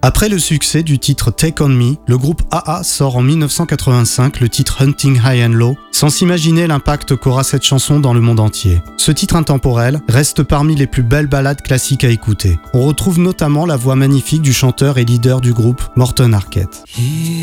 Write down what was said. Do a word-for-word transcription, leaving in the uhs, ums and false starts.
Après le succès du titre Take On Me, le groupe A A sort en dix-neuf cent quatre-vingt-cinq le titre Hunting High and Low, sans s'imaginer l'impact qu'aura cette chanson dans le monde entier. Ce titre intemporel reste parmi les plus belles ballades classiques à écouter. On retrouve notamment la voix magnifique du chanteur et leader du groupe, Morten Harket.